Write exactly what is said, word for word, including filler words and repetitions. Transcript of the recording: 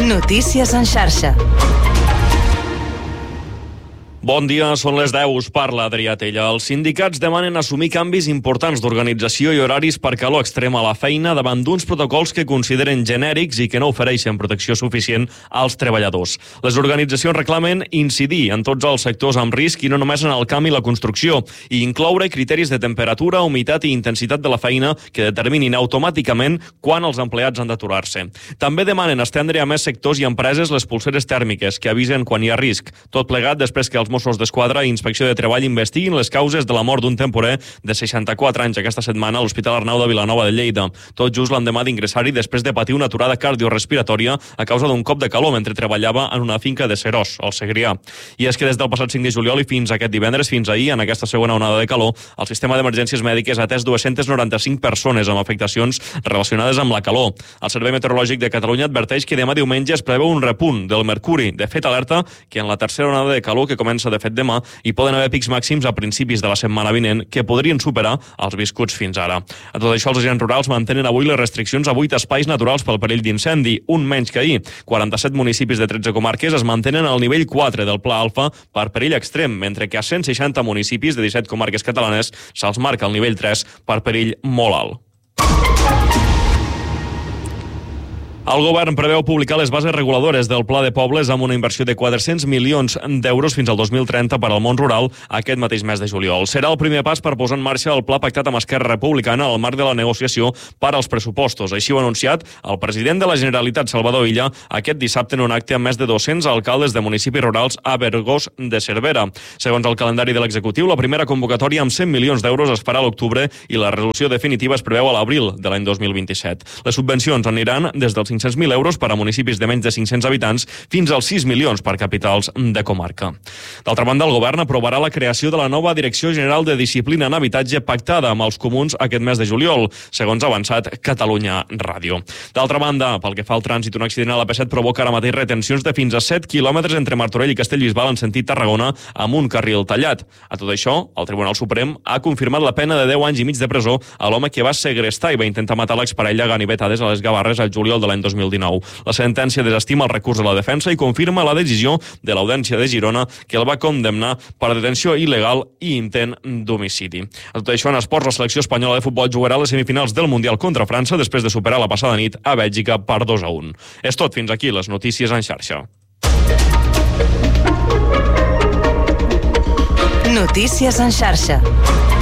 Notícies en xarxa. Bon dia, són les deu, us parla Adrià Tella. Els sindicats demanen assumir canvis importants d'organització i horaris per calor extrema a la feina davant d'uns protocols que consideren genèrics i que no ofereixen protecció suficient als treballadors. Les organitzacions reclamen incidir en tots els sectors amb risc i no només en el camp i la construcció, i incloure criteris de temperatura, humitat i intensitat de la feina que determinin automàticament quan els empleats han d'aturar-se. També demanen estendre a més sectors i empreses les pulseres tèrmiques que avisen quan hi ha risc. Tot plegat després que els Mossos d'Esquadra i Inspecció de Treball investiguin les causes de la mort d'un temporer de seixanta-quatre anys aquesta setmana a l'Hospital Arnau de Vilanova de Lleida. Tot just l'endemà d'ingressar-hi després de patir una aturada cardiorespiratòria a causa d'un cop de calor mentre treballava en una finca de Serós, al Segrià. I és que des del passat cinc de juliol i fins aquest divendres, fins ahir, en aquesta segona onada de calor, el sistema d'emergències mèdiques ha atès dues-centes noranta-cinc persones amb afectacions relacionades amb la calor. El Servei Meteorològic de Catalunya adverteix que demà diumenge es preveu un repunt del mercuri. De fet, alerta que en la tercera onada de calor que comença de fet demà hi poden haver pics màxims a principis de la setmana vinent que podrien superar els viscuts fins ara. A tot això, els agents rurals mantenen avui les restriccions a vuit espais naturals pel perill d'incendi, un menys que ahir. quaranta-set municipis de tretze comarques es mantenen al nivell quatre del Pla Alfa per perill extrem, mentre que a cent seixanta municipis de disset comarques catalanes se'ls marca el nivell tres per perill molt alt. El govern preveu publicar les bases reguladores del Pla de Pobles amb una inversió de quatre-cents milions d'euros fins al dos mil trenta per al món rural aquest mateix mes de juliol. Serà el primer pas per posar en marxa el pla pactat amb Esquerra Republicana al marc de la negociació per als pressupostos. Així ho ha anunciat el president de la Generalitat, Salvador Illa, aquest dissabte en un acte amb més de dos-cents alcaldes de municipis rurals a Vergós de Cervera. Segons el calendari de l'executiu, la primera convocatòria amb cent milions d'euros es farà a l'octubre i la resolució definitiva es preveu a l'abril de l'any dos mil vint-i-set. Les subvencions aniran des dels cinc-cents mil euros per a municipis de menys de cinc-cents habitants fins als sis milions per capitals de comarca. D'altra banda, el govern aprovarà la creació de la nova Direcció General de Disciplina en Habitatge pactada amb els comuns aquest mes de juliol, segons ha avançat Catalunya Ràdio. D'altra banda, pel que fa al trànsit, un accident a la P set provoca ara mateix retencions de fins a set quilòmetres entre Martorell i Castellbisbal en sentit Tarragona amb un carril tallat. A tot això, el Tribunal Suprem ha confirmat la pena de deu anys i mig de presó a l'home que va segrestar i va intentar matar l'exparella ganivetades a les Gavarres al juliol de l'any dos mil dinou. La sentència desestima el recurs de la defensa i confirma la decisió de l'Audiència de Girona que el va condemnar per detenció il·legal i intent d'homicidi. A tot això, en esports, la selecció espanyola de futbol jugarà a les semifinals del Mundial contra França després de superar la passada nit a Bèlgica per dos a un. És tot, fins aquí les notícies en xarxa. Notícies en xarxa.